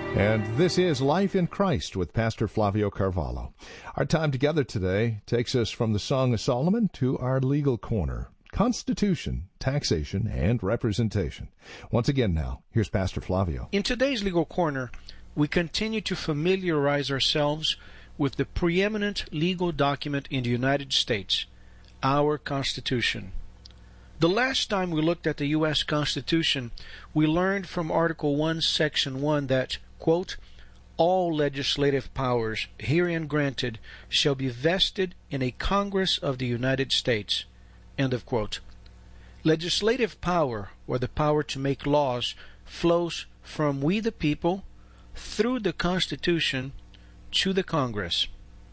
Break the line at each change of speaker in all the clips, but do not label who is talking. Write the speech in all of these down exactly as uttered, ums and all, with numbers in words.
And this is Life in Christ with Pastor Flavio Carvalho. Our time together today takes us from the Song of Solomon to our legal corner: Constitution, taxation, and representation. Once again now, here's Pastor Flavio.
In today's legal corner, we continue to familiarize ourselves with the preeminent legal document in the United States, our Constitution. The last time we looked at the U S Constitution, we learned from Article one, Section one that, quote, all legislative powers herein granted shall be vested in a Congress of the United States, end of quote. Legislative power, or the power to make laws, flows from we the people through the Constitution to the Congress.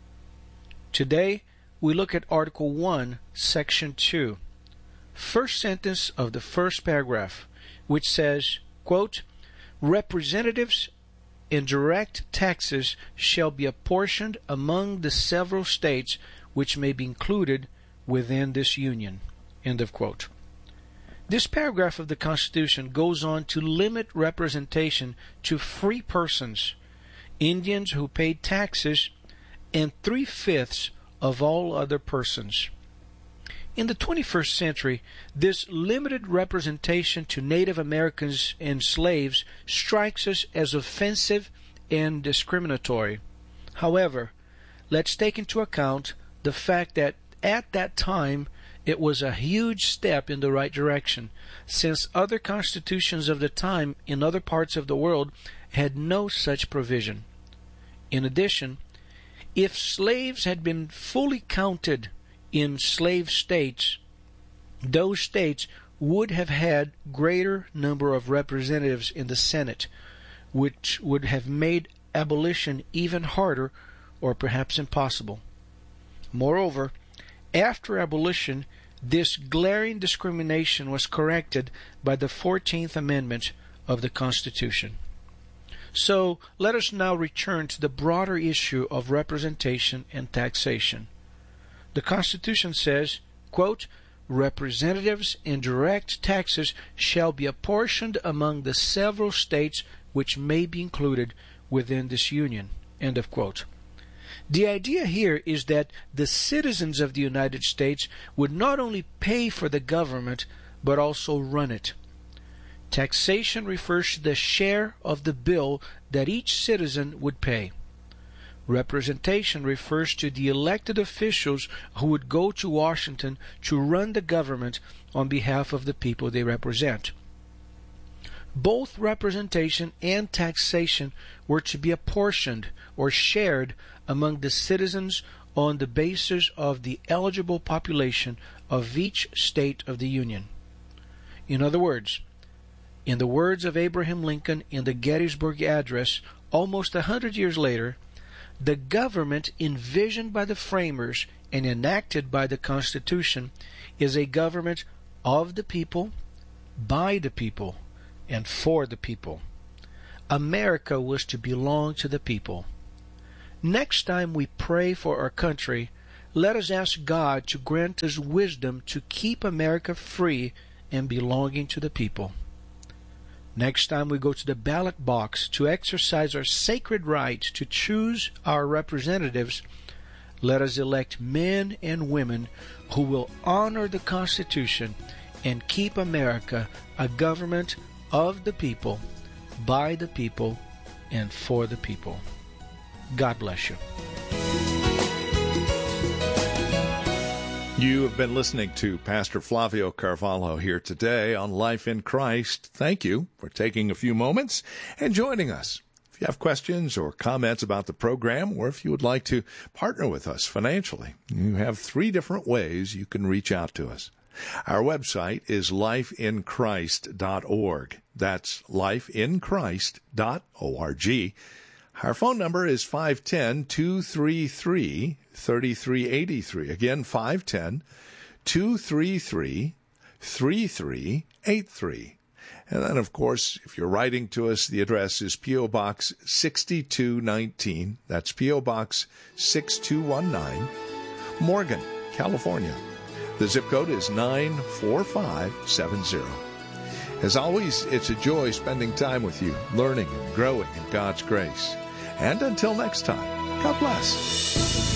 Today, we look at Article one, Section two, first sentence of the first paragraph, which says, quote, representatives in direct taxes shall be apportioned among the several states which may be included within this union, end of quote. This paragraph of the Constitution goes on to limit representation to free persons, Indians who paid taxes, and three-fifths of all other persons. In the twenty-first century, this limited representation to Native Americans and slaves strikes us as offensive and discriminatory. However, let's take into account the fact that at that time it was a huge step in the right direction, since other constitutions of the time in other parts of the world had no such provision. In addition, if slaves had been fully counted in slave states, those states would have had greater number of representatives in the Senate, which would have made abolition even harder or perhaps impossible. Moreover, after abolition, this glaring discrimination was corrected by the fourteenth Amendment of the Constitution. So let us now return to the broader issue of representation and taxation. The Constitution says, quote, representatives in direct taxes shall be apportioned among the several states which may be included within this union, end of quote. The idea here is that the citizens of the United States would not only pay for the government, but also run it. Taxation refers to the share of the bill that each citizen would pay. Representation refers to the elected officials who would go to Washington to run the government on behalf of the people they represent. Both representation and taxation were to be apportioned or shared among the citizens on the basis of the eligible population of each state of the Union. In other words, in the words of Abraham Lincoln in the Gettysburg Address almost a hundred years later, the government envisioned by the framers and enacted by the Constitution is a government of the people, by the people, and for the people. America was to belong to the people. Next time we pray for our country, let us ask God to grant us wisdom to keep America free and belonging to the people. Next time we go to the ballot box to exercise our sacred right to choose our representatives, let us elect men and women who will honor the Constitution and keep America a government of the people, by the people, and for the people. God bless you.
You have been listening to Pastor Flavio Carvalho here today on Life in Christ. Thank you for taking a few moments and joining us. If you have questions or comments about the program, or if you would like to partner with us financially, you have three different ways you can reach out to us. Our website is life in christ dot org. That's life in christ dot org. Our phone number is five one zero, two three three, three three eight three. Again, five one zero, two three three, three three eight three. And then, of course, if you're writing to us, the address is P O. Box sixty-two nineteen. That's P O. Box six two one nine, Morgan, California. The zip code is nine four five seven zero. As always, it's a joy spending time with you, learning and growing in God's grace. And until next time, God bless.